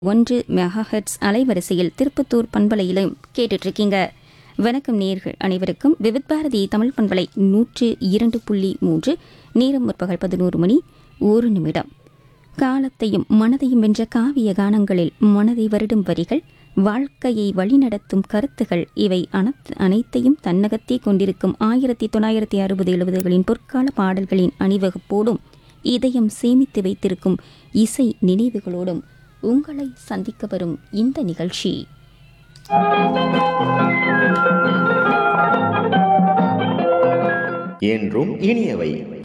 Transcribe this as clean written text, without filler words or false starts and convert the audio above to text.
1 megahertz அலைவரிசையில் திருப்பத்தூர் பண்பலையிலும் கேட்டுட்ருக்கீங்க. வணக்கம் நேயர்கள் அனைவருக்கும். விவித் பாரதி தமிழ் பண்பலை 102.3. நேரம் முற்பகல் 11 மணி 1 நிமிடம். காலத்தையும் மனதையும் வென்ற காவிய கானங்களில் மனதை வருடும் வரிகள், வாழ்க்கையை வழிநடத்தும் கருத்துகள், இவை அனைத்தையும் தன்னகத்தே கொண்டிருக்கும் 1960-70களின் பொற்கால பாடல்களின் அணிவகுப்போடும் இதயம் சேமித்து வைத்திருக்கும் இசை நினைவுகளோடும் உங்களை சந்திக்க வரும் இந்த நிகழ்ச்சி என்றும் இனியவை.